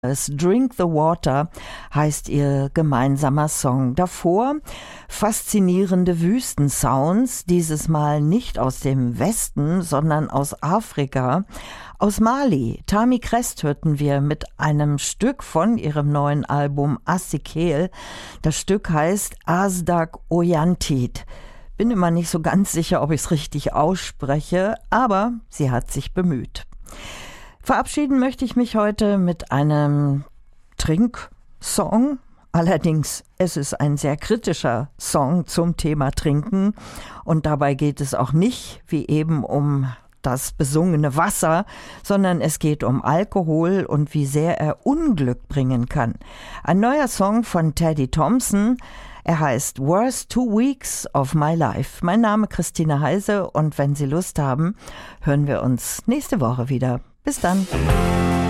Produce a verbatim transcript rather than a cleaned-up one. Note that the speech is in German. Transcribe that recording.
Drink the Water heißt ihr gemeinsamer Song. Davor faszinierende Wüstensounds, dieses Mal nicht aus dem Westen, sondern aus Afrika, aus Mali. Tammy Crest hörten wir mit einem Stück von ihrem neuen Album Asikel. Das Stück heißt Asdak Oyantid. Bin immer nicht so ganz sicher, ob ich es richtig ausspreche, aber sie hat sich bemüht. Verabschieden möchte ich mich heute mit einem Trinksong. Allerdings, es ist ein sehr kritischer Song zum Thema Trinken. Und dabei geht es auch nicht, wie eben, um das besungene Wasser, sondern es geht um Alkohol und wie sehr er Unglück bringen kann. Ein neuer Song von Teddy Thompson. Er heißt Worst Two Weeks of My Life. Mein Name Christine Heise und wenn Sie Lust haben, hören wir uns nächste Woche wieder. Bis dann.